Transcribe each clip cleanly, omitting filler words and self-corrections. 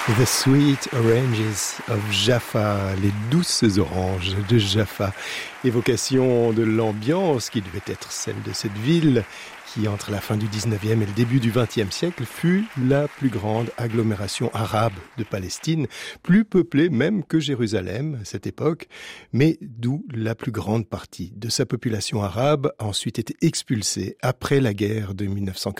The Sweet Oranges of Jaffa, les douces oranges de Jaffa. Évocation de l'ambiance qui devait être celle de cette ville qui, entre la fin du 19e et le début du 20e siècle, fut la plus grande agglomération arabe de Palestine, plus peuplée même que Jérusalem à cette époque, mais d'où la plus grande partie de sa population arabe a ensuite été expulsée après la guerre de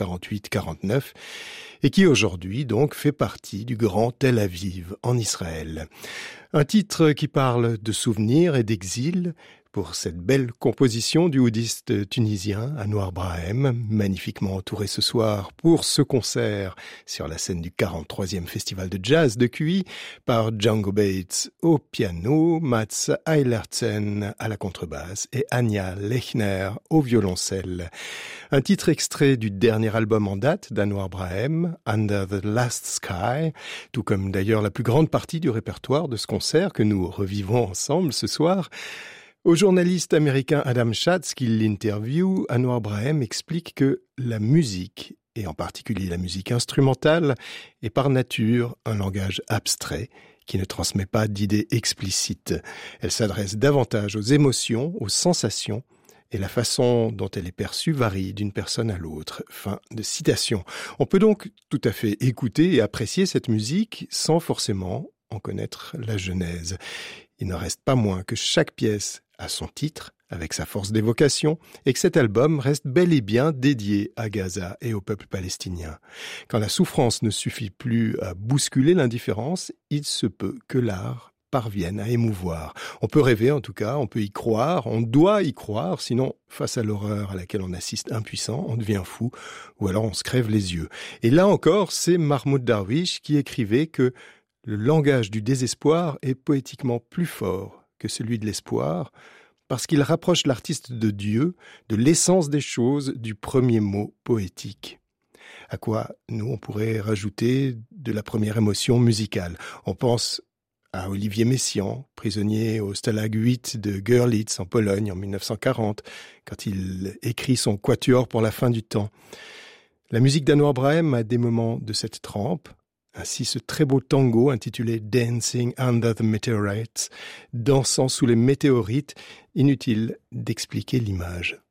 1948-49 et qui aujourd'hui donc fait partie du grand Tel Aviv en Israël. Un titre qui parle de souvenirs et d'exil pour cette belle composition du oudiste tunisien Anouar Brahim, magnifiquement entouré ce soir pour ce concert sur la scène du 43e Festival de Jazz de QI par Django Bates au piano, Mats Eilertsen à la contrebasse et Anya Lechner au violoncelle. Un titre extrait du dernier album en date d'Anouar Brahim, Under the Last Sky, tout comme d'ailleurs la plus grande partie du répertoire de ce concert que nous revivons ensemble ce soir. Au journaliste américain Adam Schatz qui l'interviewe, Anouar Brahim explique que la musique, et en particulier la musique instrumentale, est par nature un langage abstrait qui ne transmet pas d'idées explicites. Elle s'adresse davantage aux émotions, aux sensations, et la façon dont elle est perçue varie d'une personne à l'autre. Fin de citation. On peut donc tout à fait écouter et apprécier cette musique sans forcément en connaître la genèse. Il n'en reste pas moins que chaque pièce a son titre, avec sa force d'évocation, et que cet album reste bel et bien dédié à Gaza et au peuple palestinien. Quand la souffrance ne suffit plus à bousculer l'indifférence, il se peut que l'art parvienne à émouvoir. On peut rêver en tout cas, on peut y croire, on doit y croire, sinon face à l'horreur à laquelle on assiste impuissant, on devient fou, ou alors on se crève les yeux. Et là encore, c'est Mahmoud Darwish qui écrivait que le langage du désespoir est poétiquement plus fort que celui de l'espoir, parce qu'il rapproche l'artiste de Dieu, de l'essence des choses, du premier mot poétique. À quoi, nous, on pourrait rajouter de la première émotion musicale. On pense à Olivier Messiaen, prisonnier au Stalag 8 de Görlitz en Pologne en 1940, quand il écrit son quatuor pour la fin du temps. La musique d'Anouar Brahim a des moments de cette trempe. Ainsi, ce très beau tango intitulé Dancing Under the Meteorites, dansant sous les météorites, inutile d'expliquer l'image.